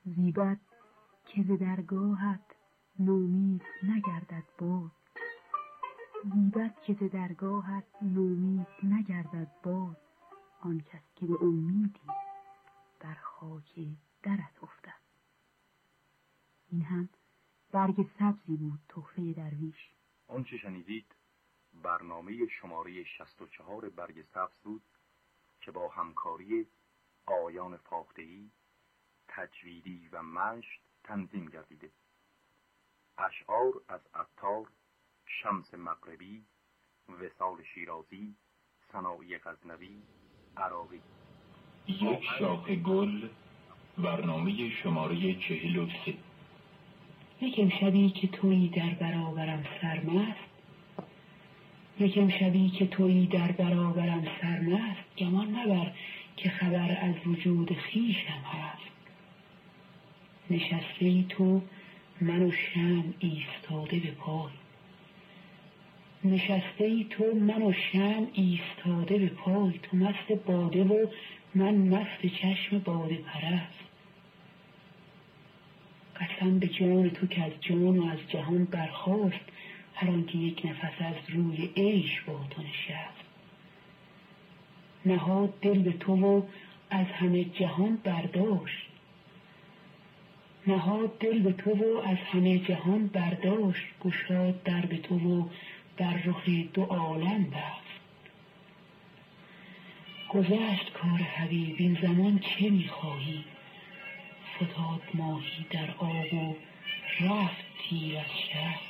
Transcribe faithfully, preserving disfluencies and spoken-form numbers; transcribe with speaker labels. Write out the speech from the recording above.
Speaker 1: زیبد که ز درگاهت نومید نگردد باز، زیبد که ز درگاهت نومید نگردد باز، آن کس که به امیدی بر خاک درت افتد. این هم برگ سبزی بود تحفه درویش.
Speaker 2: آنچه شنیدید برنامه شماره شصت و چهار برگ سبز بود که با همکاری آقایان فاخته‌ای، تجویدی و مشت تنظیم گردیده. اشعار از عطار، شمس مغربی، وصال شیرازی، سنایی غزنوی، عراقی.
Speaker 3: یک شاخ گل، برنامه شماره چهل و سه.
Speaker 4: یکم شبی که تویی در برابرم سرمست، یکم شبی که تویی در برابرم سرمست، گمان مبر که خبر از وجود خویشم هست. نشسته ای تو من و شمع ایستاده به پای، نشسته ای تو من و شمع ایستاده به پای، تو مست باده و من مست چشم باده پرست. قسم به جان تو که از جان و از جهان برخاست، هر آن که یک نفس از روی عیش با تو نشست. نهاد دل به تو و از همه جهان برداشت، نهاد دل به تو و از همه جهان برداشت، گشاد در به تو و بر رخ دو عالم بست. گذشت کار حبیب این زمان چه میخواهی، فتاد ماهی در آب و رفت تیر از شست.